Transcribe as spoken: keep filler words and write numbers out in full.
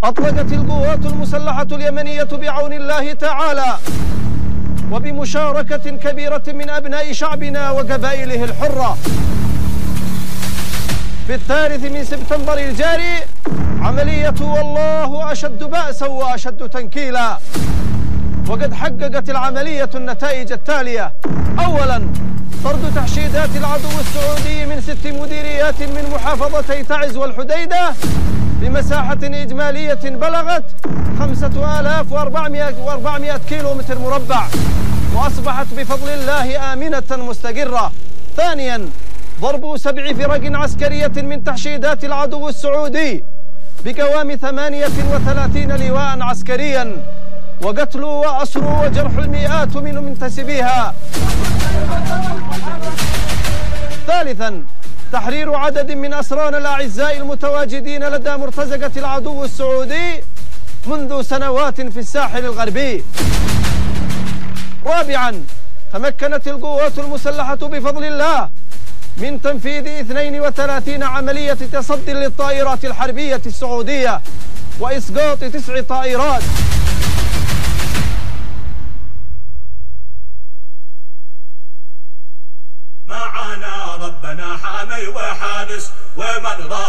أطلقت القوات المسلحة اليمنية بعون الله تعالى وبمشاركة كبيرة من أبناء شعبنا وقبائله الحرة في الثالث من سبتمبر الجاري عملية والله أشد بأسا وأشد تنكيلا. وقد حققت العملية النتائج التالية: أولا، طرد تحشيدات العدو السعودي من ست مديريات من محافظتي تعز والحديدة بمساحة إجمالية بلغت خمسة آلاف وأربعمائة كيلو متر مربع، وأصبحت بفضل الله آمنة مستقرة. ثانيا، ضرب سبع فرق عسكرية من تحشيدات العدو السعودي بقوام ثمانية وثلاثين لواء عسكريا، وقتل وأسر وجرح المئات من منتسبيها. ثالثا، تحرير عدد من أسرانا الأعزاء المتواجدين لدى مرتزقة العدو السعودي منذ سنوات في الساحل الغربي. رابعا، تمكنت القوات المسلحة بفضل الله من تنفيذ اثنين وثلاثين عملية تصدي للطائرات الحربية السعودية وإسقاط تسع طائرات. معنا ربنا حامي وحارس ومن